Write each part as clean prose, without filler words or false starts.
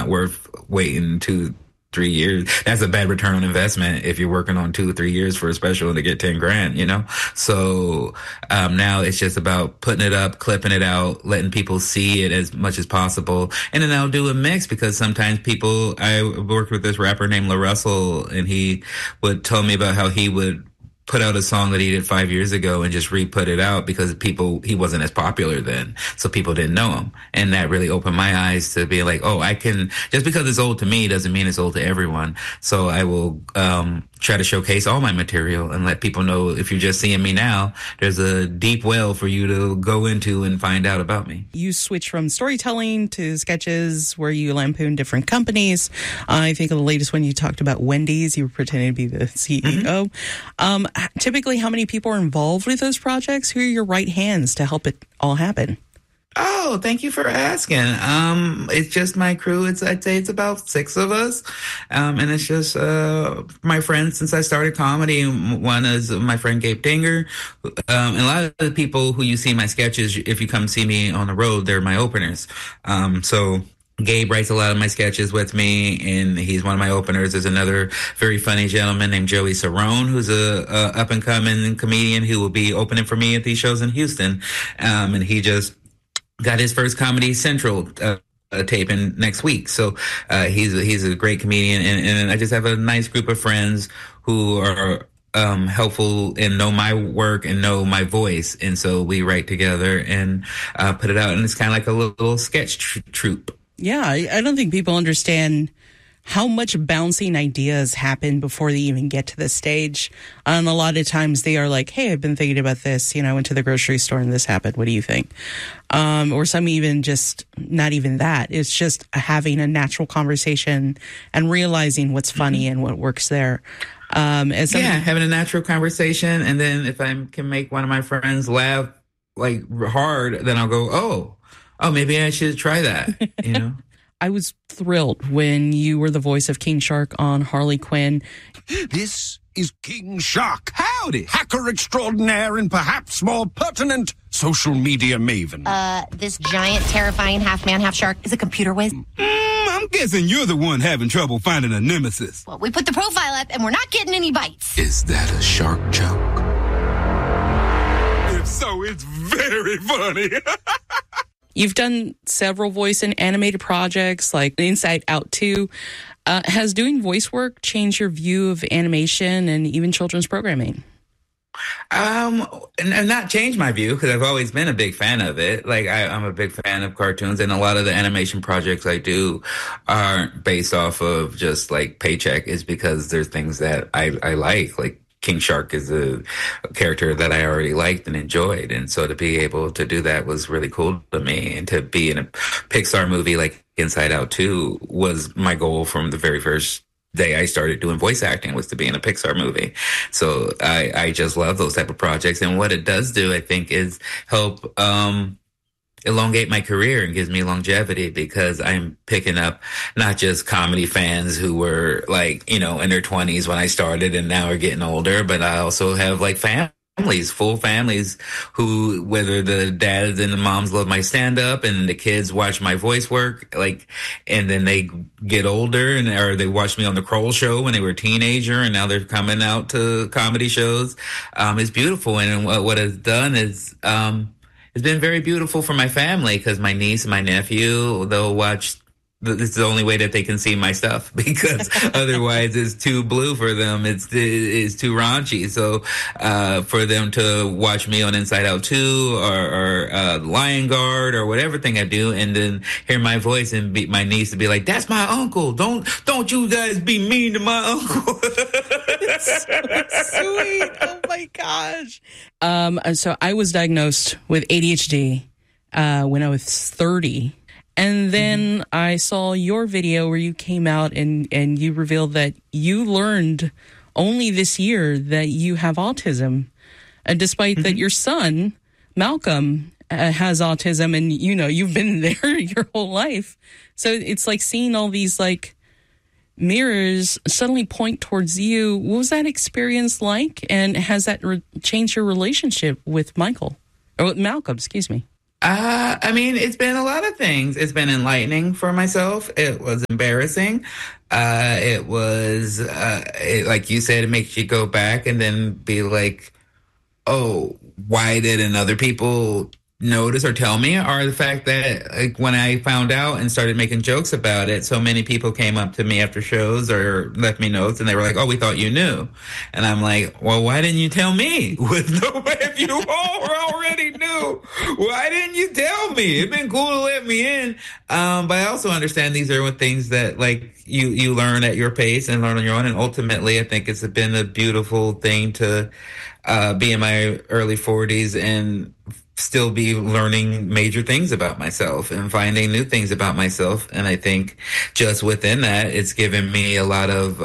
not worth waiting 2-3 years. That's a bad return on investment if you're working on 2 or 3 years for a special to get 10 grand, you know? So, now it's just about putting it up, clipping it out, letting people see it as much as possible. And then I'll do a mix because sometimes I worked with this rapper named La Russell, and he would tell me about how he would put out a song that he did 5 years ago and just re-put it out because he wasn't as popular then. So people didn't know him. And that really opened my eyes to be like, oh, just because it's old to me doesn't mean it's old to everyone. So I will, try to showcase all my material and let people know if you're just seeing me now, there's a deep well for you to go into and find out about me. You switch from storytelling to sketches where you lampoon different companies. I think of the latest one you talked about Wendy's. You were pretending to be the CEO. Typically, how many people are involved with those projects? Who are your right hands to help it all happen? Oh, thank you for asking. It's just my crew. I'd say it's about 6 of us. And it's just, my friends since I started comedy. One is my friend Gabe Dinger. And a lot of the people who you see in my sketches, if you come see me on the road, they're my openers. So Gabe writes a lot of my sketches with me, and he's one of my openers. There's another very funny gentleman named Joey Cerrone, who's a up-and-coming comedian who will be opening for me at these shows in Houston. And he just got his first Comedy Central taping next week. So he's a great comedian, and I just have a nice group of friends who are helpful and know my work and know my voice. And so we write together and put it out, and it's kind of like a little sketch troupe. Yeah, I don't think people understand how much bouncing ideas happen before they even get to the stage. And a lot of times they are like, hey, I've been thinking about this. I went to the grocery store and this happened. What do you think? Or some even just not even that. It's just having a natural conversation and realizing what's funny and what works there. Having a natural conversation. And then if I can make one of my friends laugh like hard, then I'll go, oh, maybe I should try that, I was thrilled when you were the voice of King Shark on Harley Quinn. This is King Shark. Howdy. Hacker extraordinaire and perhaps more pertinent social media maven. This giant, terrifying half-man, half-shark is a computer whiz. I'm guessing you're the one having trouble finding a nemesis. Well, we put the profile up and we're not getting any bites. Is that a shark joke? If so, it's very funny. You've done several voice and animated projects like Inside Out 2. Has doing voice work changed your view of animation and even children's programming? And not changed my view, because I've always been a big fan of it. Like I'm a big fan of cartoons, and a lot of the animation projects I do aren't based off of just like paycheck. Is because there's things that I like King Shark is a character that I already liked and enjoyed. And so to be able to do that was really cool to me. And to be in a Pixar movie like Inside Out 2 was my goal from the very first day I started doing voice acting, was to be in a Pixar movie. So I just love those type of projects. And what it does do, I think, is help elongate my career and gives me longevity, because I'm picking up not just comedy fans who were like, in their 20s when I started and now are getting older, but I also have like full families who, whether the dads and the moms love my stand-up and the kids watch my voice work, and then they get older or they watched me on the Kroll Show when they were a teenager and now they're coming out to comedy shows. It's beautiful. And what it's done is, it's been very beautiful for my family, because my niece and my nephew, they'll watch. It's the only way that they can see my stuff, because otherwise it's too blue for them. It's too raunchy. So for them to watch me on Inside Out 2 or Lion Guard or whatever thing I do, and then hear my voice and my niece to be like, "That's my uncle. Don't you guys be mean to my uncle." It's so sweet. Oh my gosh. So I was diagnosed with ADHD when I was 30. And then I saw your video where you came out and you revealed that you learned only this year that you have autism, despite that your son, Malcolm, has autism, and you've been there your whole life. So it's like seeing all these mirrors suddenly point towards you. What was that experience like? And has that changed your relationship with Malcolm, excuse me? I mean, it's been a lot of things. It's been enlightening for myself. It was embarrassing. Like you said, it makes you go back and then be like, oh, why didn't other people notice or tell me? Or the fact that like when I found out and started making jokes about it, so many people came up to me after shows or left me notes and they were like, oh, we thought you knew. And I'm like, well, why didn't you tell me? If you all already knew, why didn't you tell me? It'd been cool to let me in. But I also understand these are things that like you learn at your pace and learn on your own. And ultimately, I think it's been a beautiful thing to be in my early 40s and still be learning major things about myself and finding new things about myself. And I think just within that, it's given me a lot of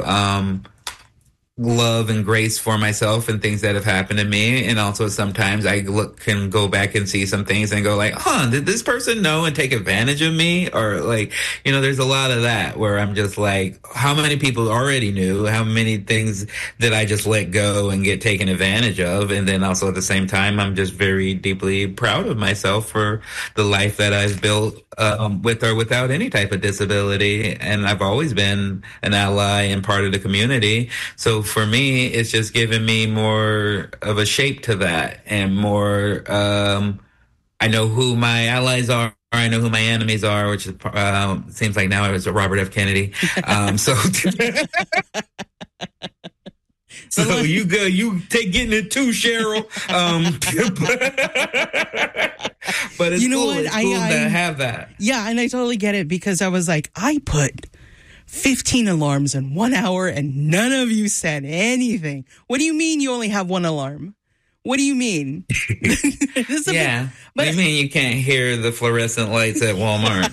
love and grace for myself and things that have happened to me. And also sometimes I can go back and see some things and go like, did this person know and take advantage of me? Or like, there's a lot of that where I'm just like, how many people already knew? How many things did I just let go and get taken advantage of? And then also at the same time, I'm just very deeply proud of myself for the life that I've built with or without any type of disability. And I've always been an ally and part of the community. So for me, it's just given me more of a shape to that and more, I know who my allies are. I know who my enemies are, which is, seems like now it was Robert F. Kennedy. So you go, you take getting it too, Cheryl. But it's cool. It's cool to have that. Yeah, and I totally get it because I was like, I put 15 alarms in 1 hour and none of you said anything. What do you mean you only have one alarm? What do you mean? Yeah. What do you mean you can't hear the fluorescent lights at Walmart?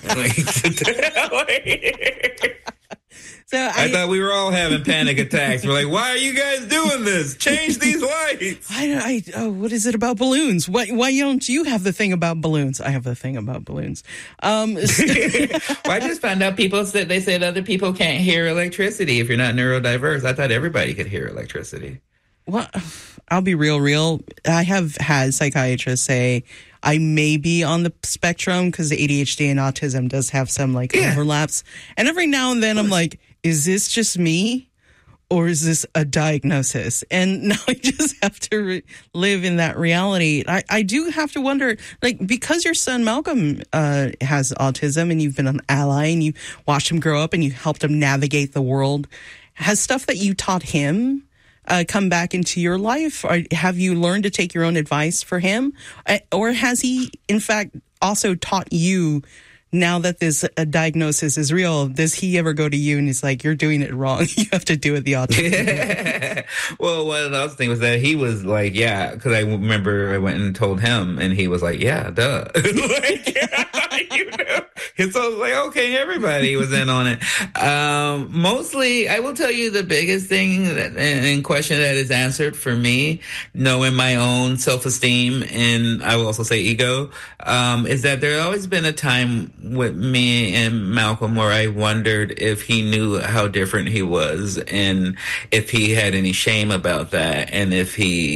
So I thought we were all having panic attacks. We're like, why are you guys doing this? Change these lights. What is it about balloons? Why don't you have the thing about balloons? I have the thing about balloons. Well, I just found out they said other people can't hear electricity if you're not neurodiverse. I thought everybody could hear electricity. Well, I'll be real. I have had psychiatrists say I may be on the spectrum because the ADHD and autism does have some overlaps. And every now and then I'm like, is this just me or is this a diagnosis? And now I just have to live in that reality. I do have to wonder, because your son Malcolm has autism and you've been an ally and you watched him grow up and you helped him navigate the world, has stuff that you taught him come back into your life? Or have you learned to take your own advice for him? Or has he, in fact, also taught you, now that this diagnosis is real, does he ever go to you and he's like, you're doing it wrong. You have to do it the autism? Well, one of the other things was that he was like, yeah, because I remember I went and told him and he was like, yeah, duh. And so I was like, okay, everybody was in on it. Mostly, I will tell you the biggest thing and question that is answered for me, knowing my own self-esteem and I will also say ego, is that there always been a time with me and Malcolm where I wondered if he knew how different he was and if he had any shame about that and if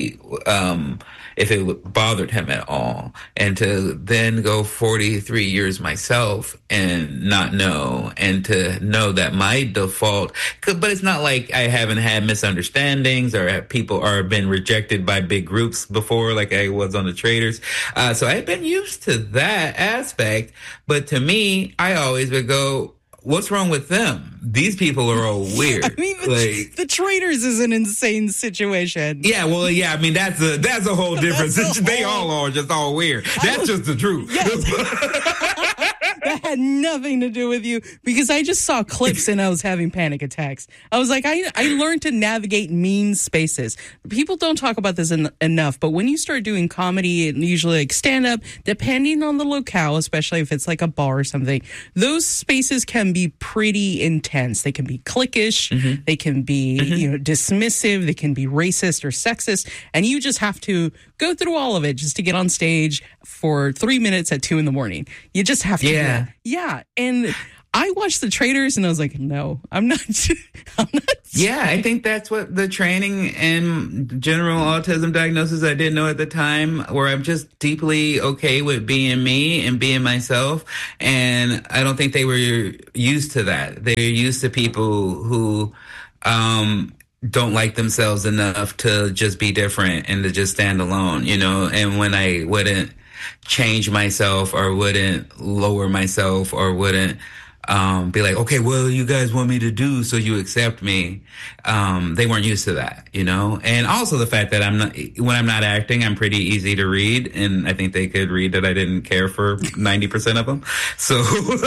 it bothered him at all. And to then go 43 years myself and not know, and to know that my default, but it's not like I haven't had misunderstandings or people are been rejected by big groups before, like I was on the Traders. So I've been used to that aspect. But to me, I always would go, what's wrong with them? These people are all weird. I mean, the Traders is an insane situation. Yeah, well, yeah. I mean, that's a whole different situation. They all are just all weird. That's just the truth. Yes. That had nothing to do with you because I just saw clips and I was having panic attacks. I was like, I learned to navigate mean spaces. People don't talk about this enough, but when you start doing comedy and usually like stand up, depending on the locale, especially if it's like a bar or something, those spaces can be pretty intense. They can be cliquish. Mm-hmm. They can be, dismissive. They can be racist or sexist. And you just have to go through all of it just to get on stage for 3 minutes at 2 a.m. You just have to. Yeah. And I watched the Traders and I was like, no, I'm not Yeah, I think that's what the training and general autism diagnosis I didn't know at the time, where I'm just deeply okay with being me and being myself. And I don't think they were used to that. They're used to people who don't like themselves enough to just be different and to just stand alone, you know? And when I wouldn't change myself or wouldn't lower myself or wouldn't be like, okay, well, you guys want me to do, so you accept me. They weren't used to that, you know? And also the fact that when I'm not acting, I'm pretty easy to read. And I think they could read that I didn't care for 90% of them. So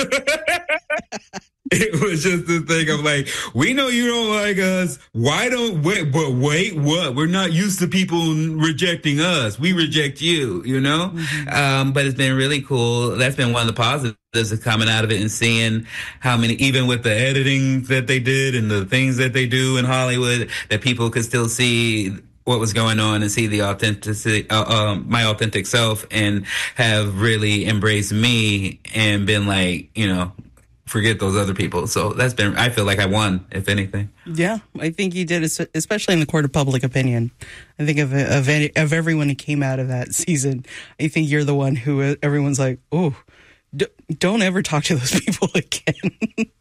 it was just the thing of like, we know you don't like us. Why don't wait? But wait, what? We're not used to people rejecting us. We reject you, you know? Mm-hmm. But it's been really cool. That's been one of the positives of coming out of it and seeing how many, even with the editing that they did and the things that they do in Hollywood, that people could still see what was going on and see the authenticity, my authentic self, and have really embraced me and been like, you know, forget those other people. So that's been, I feel like I won, if anything. Yeah, I think you did, especially in the court of public opinion. I think of everyone who came out of that season, I think you're the one who everyone's like, oh, don't ever talk to those people again.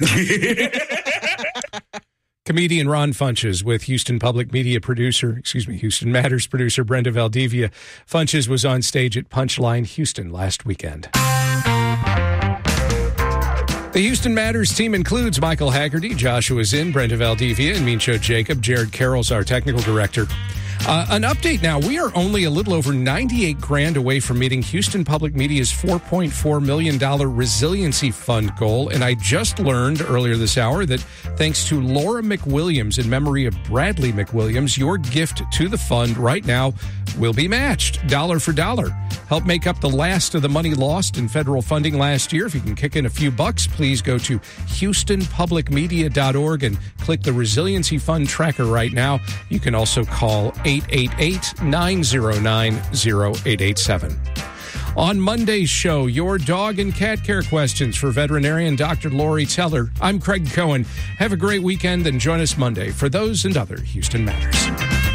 Comedian Ron Funches with Houston Matters producer Brenda Valdivia. Funches was on stage at Punchline Houston last weekend. The Houston Matters team includes Michael Haggerty, Joshua Zinn, Brenda Valdivia, and Mincho Jacob. Jared Carroll's our technical director. An update now. We are only a little over $98,000 away from meeting Houston Public Media's $4.4 million resiliency fund goal. And I just learned earlier this hour that thanks to Laura McWilliams in memory of Bradley McWilliams, your gift to the fund right now will be matched dollar for dollar. Help make up the last of the money lost in federal funding last year. If you can kick in a few bucks, please go to HoustonPublicMedia.org and click the Resiliency Fund tracker right now. You can also call 888-909-0887. On Monday's show, your dog and cat care questions for veterinarian Dr. Lori Teller. I'm Craig Cohen. Have a great weekend and join us Monday for those and other Houston Matters.